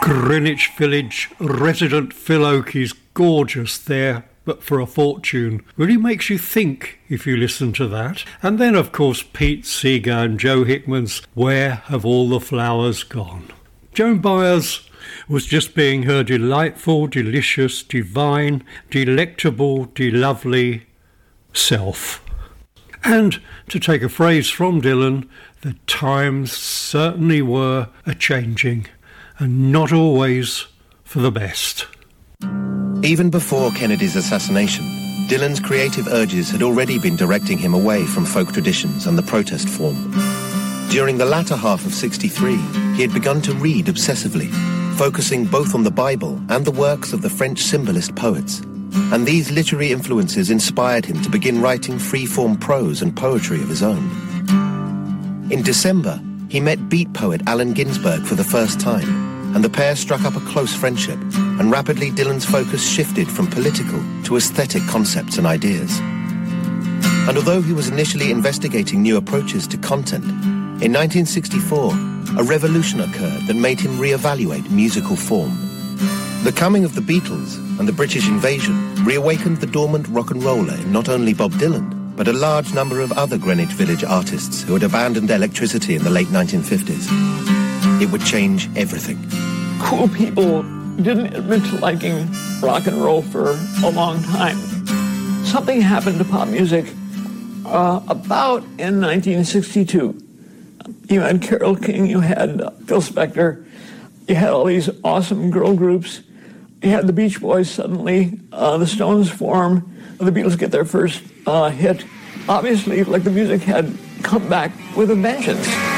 Greenwich Village resident Phil Oakey's gorgeous there, but for a fortune. Really makes you think if you listen to that. And then, of course, Pete Seeger and Joe Hickman's Where Have All the Flowers Gone? Joan Baez was just being her delightful, delicious, divine, delectable, delovely self. And to take a phrase from Dylan, the times certainly were a-changing, and not always for the best. Even before Kennedy's assassination, Dylan's creative urges had already been directing him away from folk traditions and the protest form. During the latter half of '63, he had begun to read obsessively, focusing both on the Bible and the works of the French symbolist poets. And these literary influences inspired him to begin writing free-form prose and poetry of his own. In December, he met beat poet Allen Ginsberg for the first time, and the pair struck up a close friendship, and rapidly Dylan's focus shifted from political to aesthetic concepts and ideas. And although he was initially investigating new approaches to content, in 1964, a revolution occurred that made him reevaluate musical form. The coming of the Beatles and the British invasion reawakened the dormant rock and roller in not only Bob Dylan, but a large number of other Greenwich Village artists who had abandoned electricity in the late 1950s. It would change everything. Cool people didn't admit to liking rock and roll for a long time. Something happened to pop music about in 1962. You had Carole King, you had Phil Spector, you had all these awesome girl groups. You had the Beach Boys suddenly, the Stones form, the Beatles get their first hit. Obviously, like the music had come back with a vengeance.